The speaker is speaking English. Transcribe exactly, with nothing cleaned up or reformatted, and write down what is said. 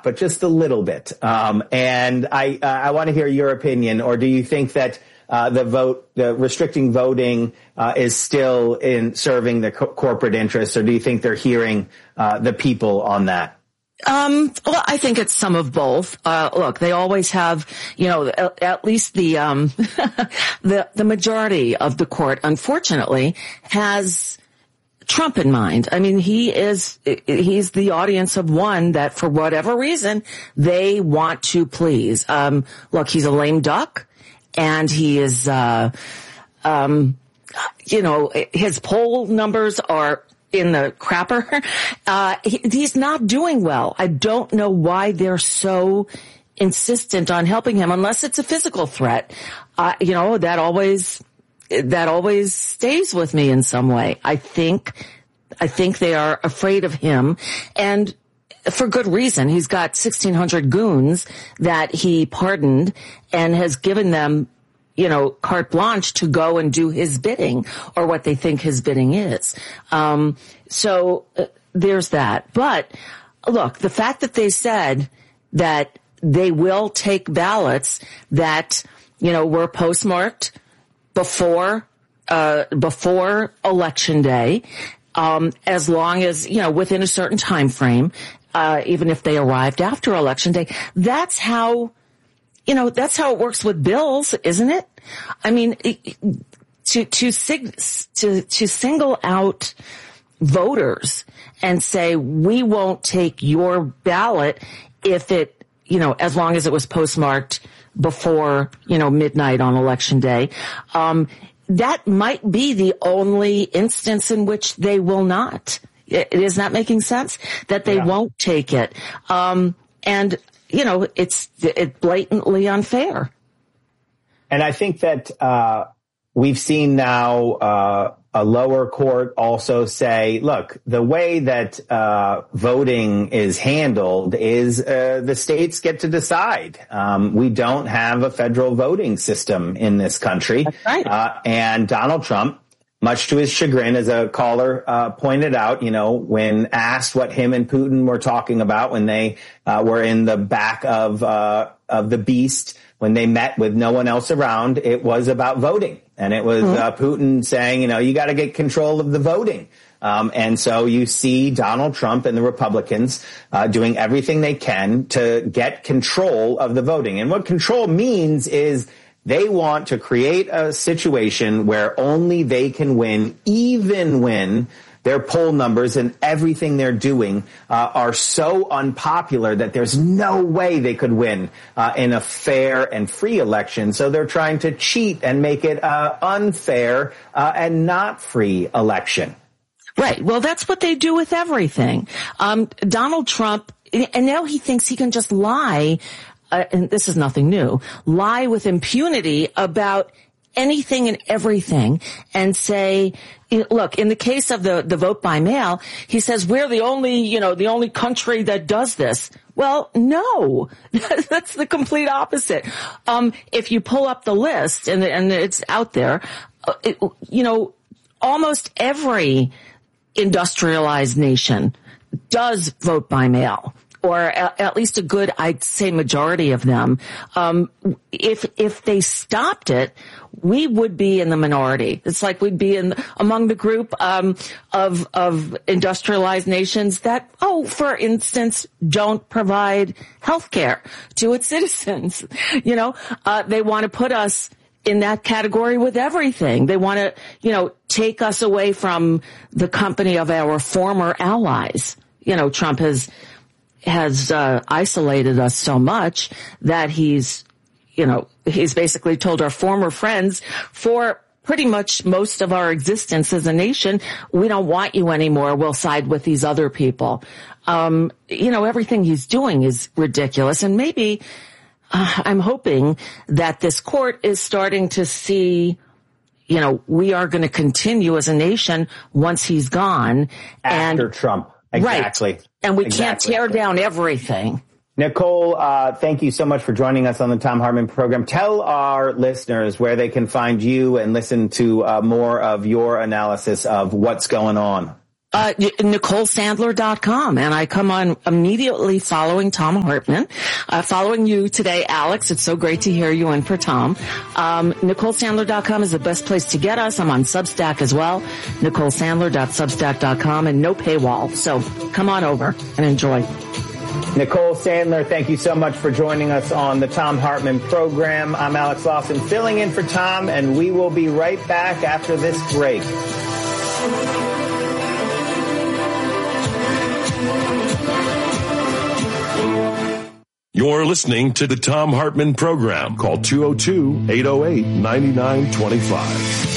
but just a little bit. Um, and I, uh, I want to hear your opinion, or do you think that uh, the vote, the restricting voting uh, is still in serving the co- corporate interests, or do you think they're hearing uh, the people on that? Um, well, I think it's some of both. Uh, look, they always have, you know, at, at least the, um, the, the majority of the court, unfortunately, has Trump in mind. I mean, he is, he's the audience of one that for whatever reason, they want to please. Um, look, he's a lame duck and he is, uh, um, you know, his poll numbers are in the crapper. Uh, he, he's not doing well. I don't know why they're so insistent on helping him unless it's a physical threat. Uh, you know, that always, that always stays with me in some way. I think, I think they are afraid of him, and for good reason. He's got sixteen hundred goons that he pardoned and has given them, you know, carte blanche to go and do his bidding, or what they think his bidding is. Um, so uh, there's that. But look, the fact that they said that they will take ballots that, you know, were postmarked before, uh, before election day, um, as long as, you know, within a certain time frame, uh, even if they arrived after election day, that's how, you know, that's how it works with bills, isn't it? I mean, it, to, to, sig, to, to single out voters and say, we won't take your ballot if it, you know, as long as it was postmarked before, you know, midnight on election day. Um, that might be the only instance in which they will not. It, is that making sense? That they yeah. won't take it. Um, and, you know, it's, it's blatantly unfair. And I think that, uh, we've seen now, uh, a lower court also say, look, the way that, uh, voting is handled is, uh, the states get to decide. Um, we don't have a federal voting system in this country. That's right. Uh, and Donald Trump, much to his chagrin, as a caller uh, pointed out, you know, when asked what him and Putin were talking about when they uh, were in the back of uh, of the beast, when they met with no one else around, it was about voting. And it was mm-hmm. uh, Putin saying, you know, you got to get control of the voting. Um, and so you see Donald Trump and the Republicans uh, doing everything they can to get control of the voting. And what control means is they want to create a situation where only they can win, even when their poll numbers and everything they're doing uh, are so unpopular that there's no way they could win uh, in a fair and free election. So they're trying to cheat and make it uh, unfair uh, and not free election. Right. Well, that's what they do with everything. Um, Donald Trump, and now he thinks he can just lie. Uh, and this is nothing new, lie with impunity about anything and everything and say, look, in the case of the, the vote by mail, he says, we're the only, you know, the only country that does this. Well, no, that's the complete opposite. Um, if you pull up the list and, and it's out there, it, you know, almost every industrialized nation does vote by mail. Or at least a good, I'd say, majority of them. Um, if if they stopped it, we would be in the minority. It's like we'd be in among the group um, of of industrialized nations that, oh, for instance, don't provide health care to its citizens. You know, uh, they want to put us in that category with everything. They want to, you know, take us away from the company of our former allies. You know, Trump has. has uh, isolated us so much that he's, you know, he's basically told our former friends for pretty much most of our existence as a nation, we don't want you anymore. We'll side with these other people. Um, you know, everything he's doing is ridiculous. And maybe uh, I'm hoping that this court is starting to see, you know, we are going to continue as a nation once he's gone. After and, Trump. Exactly. Right. And we exactly. can't tear down everything. Nicole, uh, thank you so much for joining us on the Thom Hartmann program. Tell our listeners where they can find you and listen to uh, more of your analysis of what's going on. Uh, Nicole Sandler dot com. And I come on immediately following Thom Hartmann, uh, following you today, Alex. It's so great to hear you in for Tom. Um, Nicole Sandler dot com is the best place to get us. I'm on Substack as well. Nicole Sandler dot substack dot com, and no paywall. So come on over and enjoy. Nicole Sandler, thank you so much for joining us on the Thom Hartmann program. I'm Alex Lawson filling in for Tom, and we will be right back after this break. You're listening to the Thom Hartmann program. Call two oh two, eight oh eight, nine nine two five.